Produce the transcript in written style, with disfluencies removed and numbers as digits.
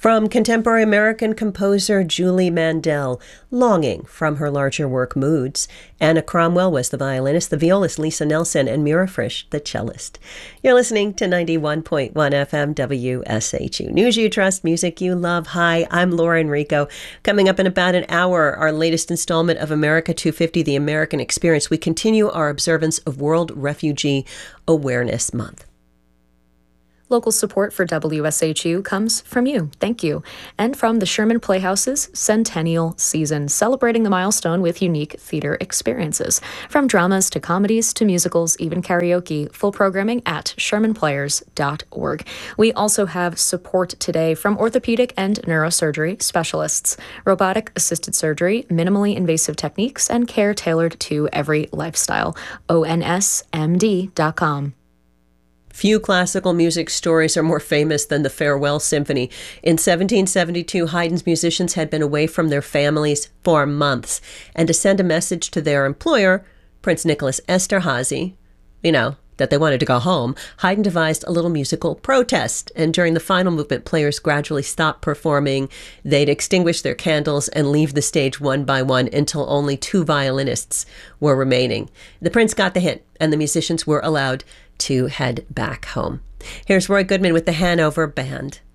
From contemporary American composer Julie Mandel, Longing from her larger work Moods. Anna Cromwell was the violinist, the violist Lisa Nelson, and Mira Frisch, the cellist. You're listening to 91.1 FM WSHU. News you trust, music you love. Hi, I'm Laura Enrico. Coming up in about an hour, our latest installment of America 250, The American Experience. We continue our observance of World Refugee Awareness Month. Local support for WSHU comes from you, thank you, and from the Sherman Playhouse's Centennial Season, celebrating the milestone with unique theater experiences. From dramas to comedies to musicals, even karaoke, full programming at shermanplayers.org. We also have support today from orthopedic and neurosurgery specialists, robotic-assisted surgery, minimally invasive techniques, and care tailored to every lifestyle. ONSMD.com. Few classical music stories are more famous than the Farewell Symphony. In 1772, Haydn's musicians had been away from their families for months, and to send a message to their employer, Prince Nicholas Esterházy, that they wanted to go home, Haydn devised a little musical protest. And during the final movement, players gradually stopped performing. They'd extinguish their candles and leave the stage one by one until only two violinists were remaining. The prince got the hint, and the musicians were allowed to head back home. Here's Roy Goodman with the Hanover Band.